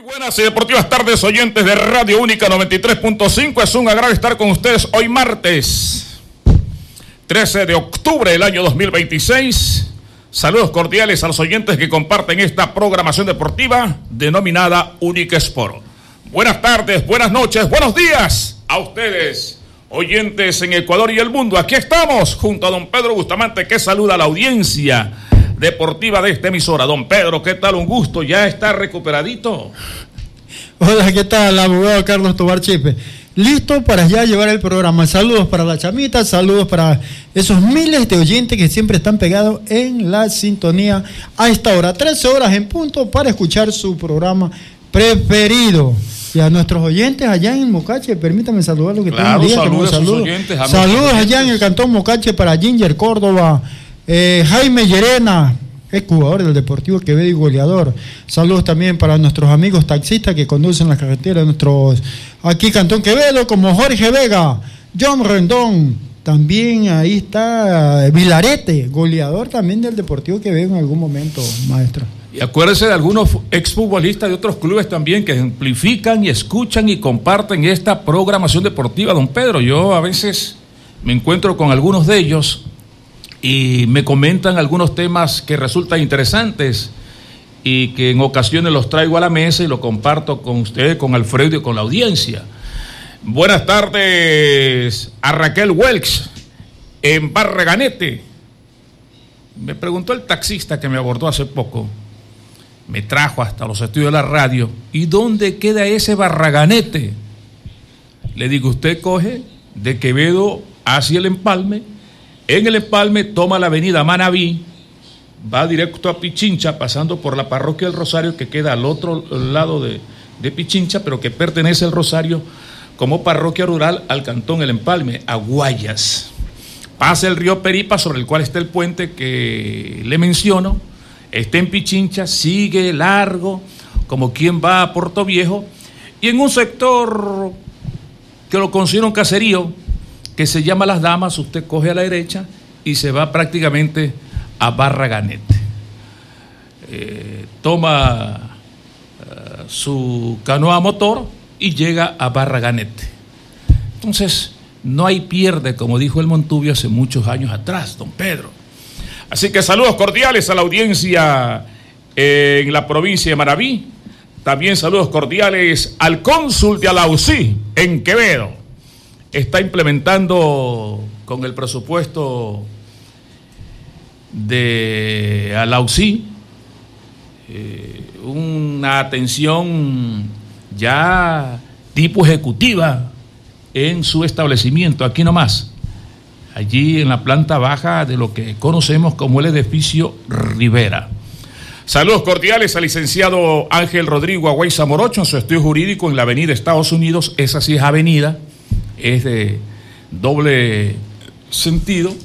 Buenas y deportivas tardes, oyentes de Radio Única 93.5. Es un agrado estar con ustedes hoy martes 13 de octubre del año 2026. Saludos cordiales a los oyentes que comparten esta programación deportiva denominada Única Sport. Buenas tardes, buenas noches, buenos días a ustedes, oyentes en Ecuador y el mundo. Aquí estamos junto a don Pedro Bustamante, que saluda a la audiencia deportiva de esta emisora. Don Pedro, ¿qué tal? Un gusto, ¿ya está recuperadito? Hola, ¿qué tal? Abogado Carlos Tobar Chepe. Listo para ya llevar el programa. Saludos para la chamita, saludos para esos miles de oyentes que siempre están pegados en la sintonía a esta hora, 13 horas en punto, para escuchar su programa preferido. Y a nuestros oyentes allá en Mocache, permítame saludar lo que claro, tengo. Saludos allá en el cantón Mocache para Ginger Córdoba, Jaime Llerena, es jugador del Deportivo Quevedo y goleador. Saludos también para nuestros amigos taxistas que conducen las carreteras, nuestros aquí Cantón Quevedo, como Jorge Vega, John Rendón, también ahí está Vilarete, goleador también del Deportivo Quevedo en algún momento, maestro. Y acuérdense de algunos exfutbolistas de otros clubes también que ejemplifican y escuchan y comparten esta programación deportiva, don Pedro. Yo a veces me encuentro con algunos de ellos y me comentan algunos temas que resultan interesantes y que en ocasiones los traigo a la mesa y lo comparto con ustedes, con Alfredo y con la audiencia. Buenas tardes a Raquel Welks en Barraganete. Me preguntó el taxista que me abordó hace poco, me trajo hasta los estudios de la radio, ¿y dónde queda ese Barraganete? Le digo, usted coge de Quevedo hacia el Empalme. En el Empalme toma la avenida Manabí, va directo a Pichincha, pasando por la parroquia del Rosario, que queda al otro lado de Pichincha, pero que pertenece al Rosario como parroquia rural al cantón El Empalme, a Guayas. Pasa el río Peripa, sobre el cual está el puente que le menciono, está en Pichincha, sigue largo, como quien va a Puerto Viejo, y en un sector que lo considero un caserío, que se llama Las Damas, usted coge a la derecha y se va prácticamente a Barraganete. Toma su canoa a motor y llega a Barraganete. Entonces, no hay pierde, como dijo el Montubio hace muchos años atrás, don Pedro. Así que saludos cordiales a la audiencia en la provincia de Manabí. También saludos cordiales al cónsul de Alausí en Quevedo. Está implementando con el presupuesto de Alausí una atención ya tipo ejecutiva en su establecimiento, aquí nomás, allí en la planta baja de lo que conocemos como el edificio Rivera. Saludos cordiales al licenciado Ángel Rodrigo Agüeyza Morocho en su estudio jurídico en la avenida Estados Unidos. Esa sí es avenida, es de doble sentido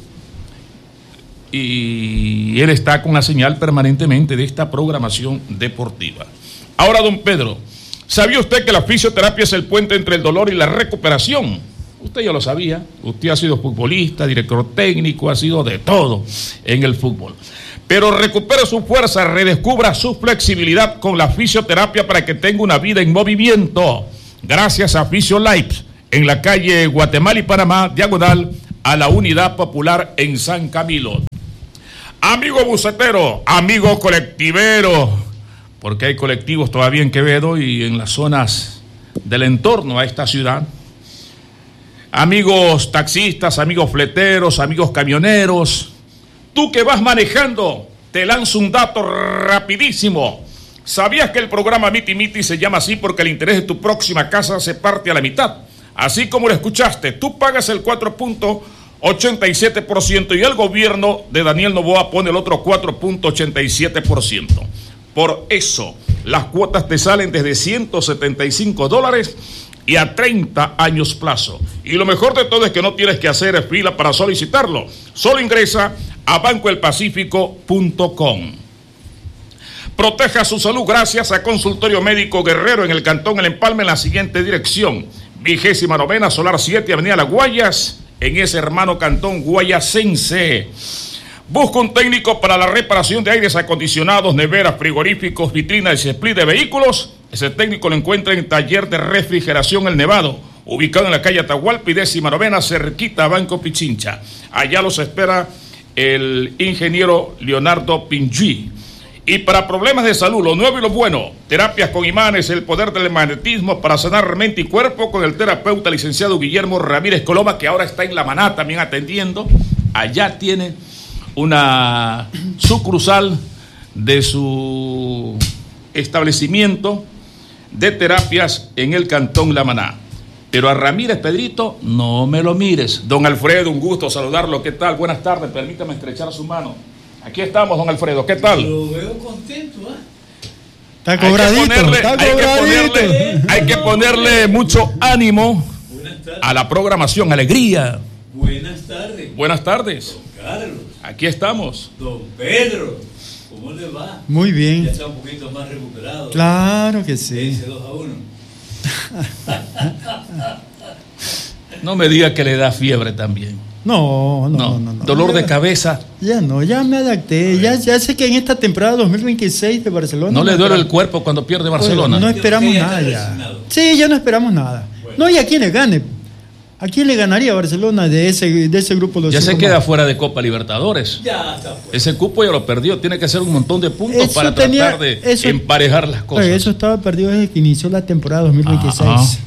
y él está con la señal permanentemente de esta programación deportiva. Ahora, don Pedro, ¿sabía usted que la fisioterapia es el puente entre el dolor y la recuperación? Usted ya lo sabía, usted ha sido futbolista, director técnico, ha sido de todo en el fútbol. Pero recupere su fuerza, redescubra su flexibilidad con la fisioterapia para que tenga una vida en movimiento. Gracias a Fisiolife, en la calle Guatemala y Panamá, diagonal a la Unidad Popular en San Camilo. Amigo bucetero, amigo colectivero, porque hay colectivos todavía en Quevedo y en las zonas del entorno a esta ciudad. Amigos taxistas, amigos fleteros, amigos camioneros, tú que vas manejando, te lanzo un dato rapidísimo. ¿Sabías que el programa Miti Miti se llama así porque el interés de tu próxima casa se parte a la mitad? Así como lo escuchaste, tú pagas el 4.87% y el gobierno de Daniel Noboa pone el otro 4.87%. Por eso, las cuotas te salen desde $175 y a 30 años plazo. Y lo mejor de todo es que no tienes que hacer fila para solicitarlo. Solo ingresa a bancoelpacifico.com. Proteja su salud gracias a Consultorio Médico Guerrero en el Cantón El Empalme en la siguiente dirección: 29ª Solar 7, Avenida Las Guayas, en ese hermano cantón guayasense. Busca un técnico para la reparación de aires acondicionados, neveras, frigoríficos, vitrinas y split de vehículos. Ese técnico lo encuentra en Taller de Refrigeración El Nevado, ubicado en la calle Atahualpa y 19ª, cerquita a Banco Pichincha. Allá los espera el ingeniero Leonardo Pingy. Y para problemas de salud, lo nuevo y lo bueno, terapias con imanes, el poder del magnetismo para sanar mente y cuerpo con el terapeuta licenciado Guillermo Ramírez Coloma, que ahora está en La Maná también atendiendo. Allá tiene una sucursal de su establecimiento de terapias en el Cantón La Maná. Pero a Ramírez, Pedrito, no me lo mires. Don Alfredo, un gusto saludarlo. ¿Qué tal? Buenas tardes, permítame estrechar su mano. Aquí estamos, don Alfredo. ¿Qué tal? Lo veo contento, ¿eh? Está cobradito, hay que ponerle mucho ánimo a la programación, alegría. Buenas tardes. Buenas tardes. Don Carlos. Aquí estamos. Don Pedro, ¿cómo le va? Muy bien. Ya está un poquito más recuperado. Claro que sí. Ese 2-1. No me diga que le da fiebre también. No. Dolor de cabeza. Ya no, ya me adapté. Ya sé que en esta temporada 2026 de Barcelona. ¿No le duele el cuerpo cuando pierde Barcelona? Oye, no esperamos nada ya. Sí, ya no esperamos nada. Bueno. No, y a quién le gane. ¿A quién le ganaría Barcelona de ese grupo? Ya se queda fuera de Copa Libertadores. Ya está fuera. Ese cupo ya lo perdió. Tiene que hacer un montón de puntos para tratar de emparejar las cosas. Oye, eso estaba perdido desde que inició la temporada 2026.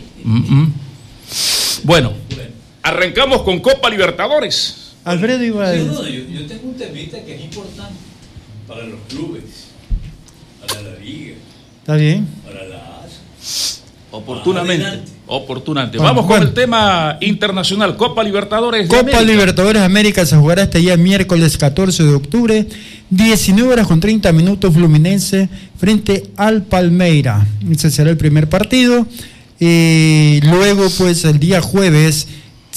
Bueno, arrancamos con Copa Libertadores. Alfredo iba a decir. Yo tengo un temita que es importante para los clubes, para la liga. ¿Está bien? Para la ASA. Oportunamente. Vamos con el tema internacional. Copa Libertadores de Copa Libertadores de América se jugará este día miércoles 14 de octubre, 19:30 Fluminense frente al Palmeira. Ese será el primer partido. Y luego, pues, el día jueves,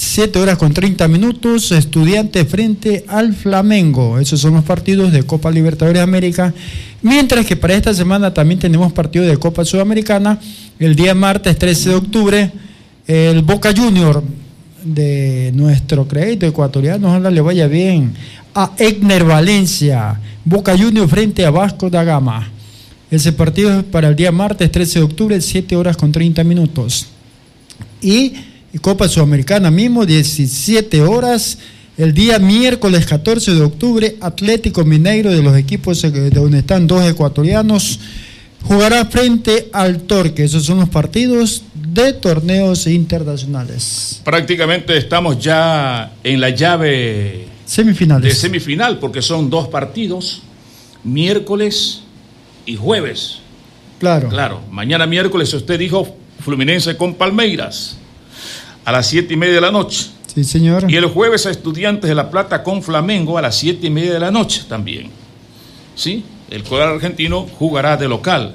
7:30 Estudiantes frente al Flamengo. Esos son los partidos de Copa Libertadores de América. Mientras que para esta semana también tenemos partido de Copa Sudamericana. El día martes 13 de octubre, el Boca Junior de nuestro crédito ecuatoriano, ojalá le vaya bien, a Egner Valencia. Boca Junior frente a Vasco da Gama. Ese partido es para el día martes 13 de octubre, 7:30. Y Copa Sudamericana mismo, 17 horas. El día miércoles 14 de octubre, Atlético Mineiro, de los equipos de donde están dos ecuatorianos, jugará frente al Torque. Esos son los partidos de torneos internacionales. Prácticamente estamos ya en la llave semifinales. De semifinal, porque son dos partidos, miércoles y jueves. Claro. Mañana miércoles usted dijo Fluminense con Palmeiras a las 7:30 de la noche. Sí, señor. Y el jueves a Estudiantes de La Plata con Flamengo a las 7:30 de la noche también. ¿Sí? El cuadro argentino jugará de local.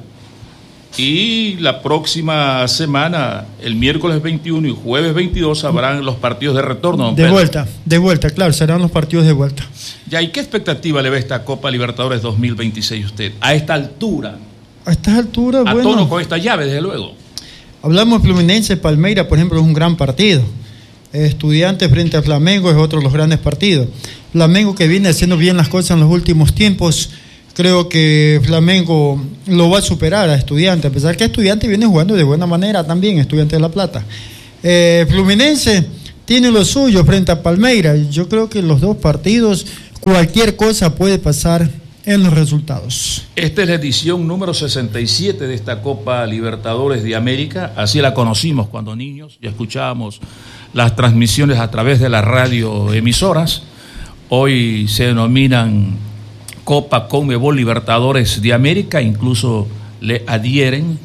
Y la próxima semana, el miércoles 21 y jueves 22, habrán los partidos de retorno. De vuelta, claro, serán los partidos de vuelta. Ya, ¿y qué expectativa le ve esta Copa Libertadores 2026 usted? A esta altura. A estas alturas, a tono con esta llave, desde luego. Hablamos de Fluminense, Palmeira, por ejemplo, es un gran partido. Estudiantes frente a Flamengo es otro de los grandes partidos. Flamengo, que viene haciendo bien las cosas en los últimos tiempos, creo que Flamengo lo va a superar a Estudiantes, a pesar que Estudiantes viene jugando de buena manera también, Estudiantes de La Plata. Fluminense tiene lo suyo frente a Palmeira. Yo creo que los dos partidos, cualquier cosa puede pasar en los resultados. Esta es la edición número 67 de esta Copa Libertadores de América. Así la conocimos cuando niños, ya escuchábamos las transmisiones a través de las radioemisoras. Hoy se denominan Copa Conmebol Libertadores de América, incluso le adhieren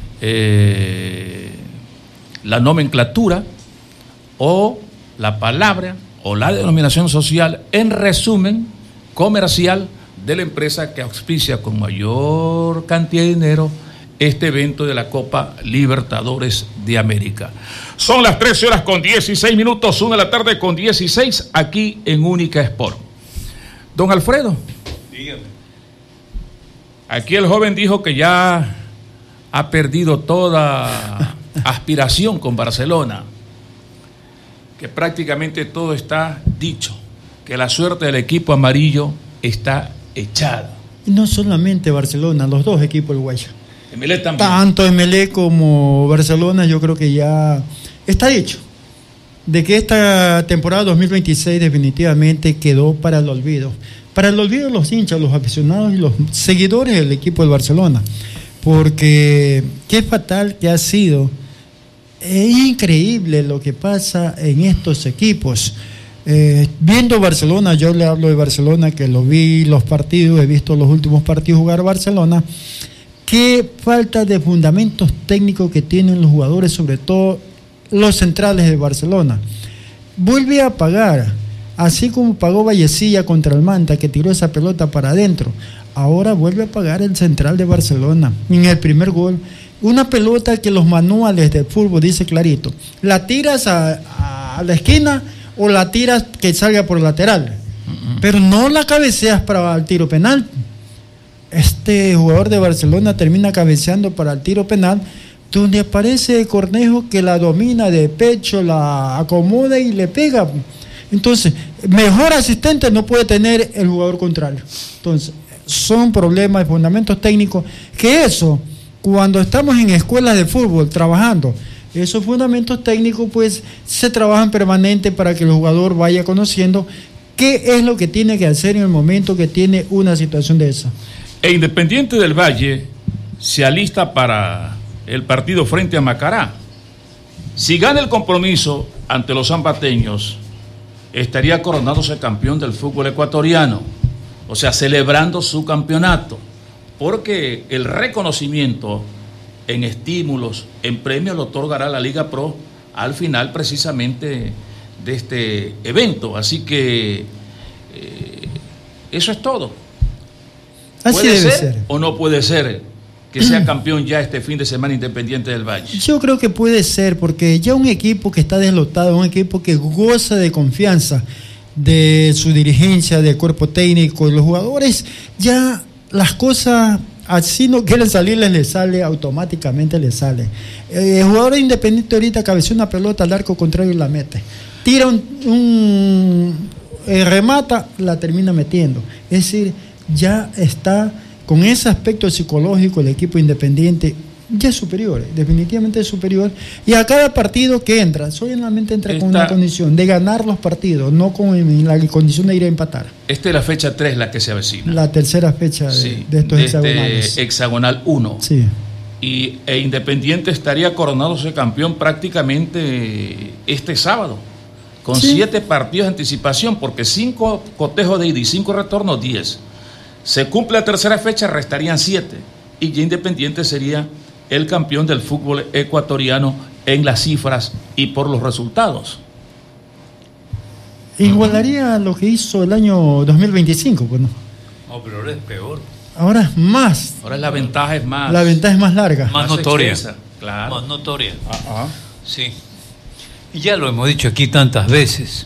la nomenclatura o la palabra o la denominación social, en resumen, comercial, de la empresa que auspicia con mayor cantidad de dinero este evento de la Copa Libertadores de América. Son las 13:16, 1:16 aquí en Única Sport. Don Alfredo. Dígame. Aquí el joven dijo que ya ha perdido toda aspiración con Barcelona, que prácticamente todo está dicho. que la suerte del equipo amarillo está echada. Y no solamente Barcelona, los dos equipos uruguayos. Emelec también. Tanto Emelec como Barcelona, yo creo que ya está hecho. De que esta temporada 2026 definitivamente quedó para el olvido. Para el olvido de los hinchas, los aficionados y los seguidores del equipo del Barcelona. Porque qué fatal que ha sido. Es increíble lo que pasa en estos equipos. Viendo Barcelona, yo le hablo de Barcelona, que lo vi los partidos, he visto los últimos partidos jugar Barcelona. Qué falta de fundamentos técnicos que tienen los jugadores, sobre todo los centrales de Barcelona. Vuelve a pagar, así como pagó Vallecilla contra el Manta, que tiró esa pelota para adentro. Ahora vuelve a pagar el central de Barcelona en el primer gol. Una pelota que los manuales del fútbol dice clarito: la tiras a la esquina o la tiras que salga por lateral, pero no la cabeceas para el tiro penal. Este jugador de Barcelona termina cabeceando para el tiro penal, donde aparece Cornejo, que la domina de pecho, la acomoda y le pega. Entonces, mejor asistente no puede tener el jugador contrario. Entonces, son problemas de fundamentos técnicos, que eso, cuando estamos en escuelas de fútbol trabajando, esos fundamentos técnicos pues se trabajan permanente para que el jugador vaya conociendo qué es lo que tiene que hacer en el momento que tiene una situación de esa. E Independiente del Valle se alista para el partido frente a Macará. Si gana el compromiso ante los zambateños, estaría coronándose campeón del fútbol ecuatoriano, o sea, celebrando su campeonato, porque el reconocimiento en estímulos, en premios, lo otorgará la Liga Pro al final precisamente de este evento. Así que eso es todo. Así ¿Puede debe ser o no puede ser que sea campeón ya este fin de semana Independiente del Valle? Yo creo que puede ser, porque ya un equipo que está deslotado, un equipo que goza de confianza de su dirigencia, del cuerpo técnico, de los jugadores, ya las cosas, así no quieren salir, les sale, automáticamente les sale. El jugador Independiente ahorita cabecea una pelota al arco contrario y la mete. Tira remata, la termina metiendo. Es decir, ya está con ese aspecto psicológico el equipo Independiente ya es superior, definitivamente es superior, y a cada partido que entra, solamente entra con una condición de ganar los partidos, no con la condición de ir a empatar. Esta es la fecha 3 la que se avecina. La tercera fecha de estos hexagonales. Hexagonal 1. Sí. Y Independiente estaría coronándose campeón prácticamente este sábado, con 7 partidos de anticipación, porque 5 cotejos de ida y 5 retornos, 10. Se cumple la tercera fecha, restarían 7, y ya Independiente sería el campeón del fútbol ecuatoriano en las cifras y por los resultados. Igualaría lo que hizo el año 2025, pues no. No, pero ahora es peor. Ahora es más. Ahora la ventaja es más. La ventaja es más larga. Más notoria. Extensa, claro. Más notoria. Ajá. Sí. Y ya lo hemos dicho aquí tantas veces.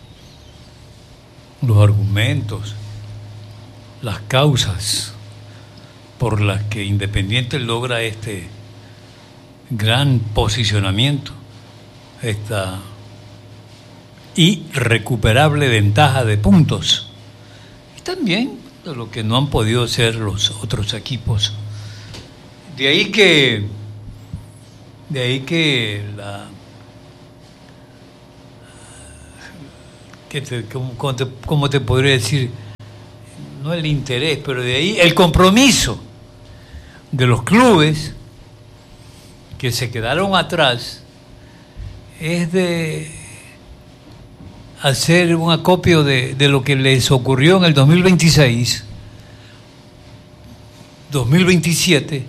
Los argumentos, las causas por las que Independiente logra este gran posicionamiento, esta irrecuperable ventaja de puntos, y también de lo que no han podido hacer los otros equipos. De ahí que ¿cómo te podría decir? No el interés, pero de ahí el compromiso de los clubes que se quedaron atrás es de hacer un acopio de lo que les ocurrió en el 2026, 2027,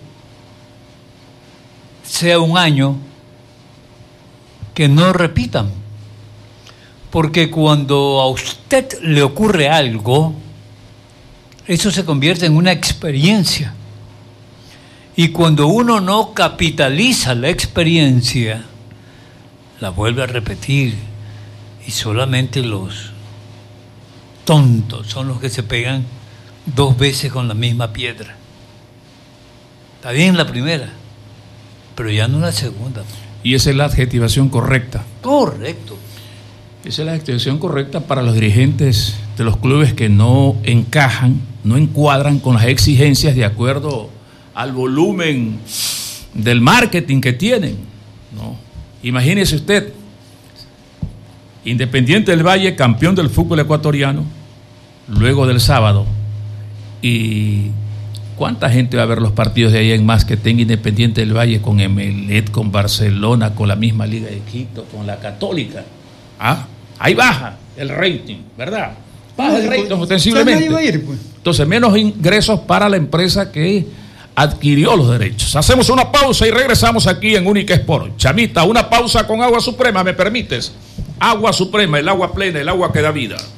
sea un año que no repitan. Porque cuando a usted le ocurre algo, eso se convierte en una experiencia. Y cuando uno no capitaliza la experiencia, la vuelve a repetir. Y solamente los tontos son los que se pegan 2 veces con la misma piedra. Está bien la primera, pero ya no la segunda. Y esa es la adjetivación correcta. Correcto. Esa es la extensión correcta para los dirigentes de los clubes que no encajan, no encuadran con las exigencias de acuerdo al volumen del marketing que tienen, ¿no? Imagínese usted, Independiente del Valle, campeón del fútbol ecuatoriano, luego del sábado, y ¿cuánta gente va a ver los partidos de ahí en más que tenga Independiente del Valle con Emelec, con Barcelona, con la misma Liga de Quito, con la Católica? Ahí baja el rating, ¿verdad? Baja el rating ostensiblemente. Entonces, menos ingresos para la empresa que adquirió los derechos. Hacemos una pausa y regresamos aquí en Única Sport. Chamita, una pausa con Agua Suprema, ¿me permites? Agua Suprema, el agua plena, el agua que da vida.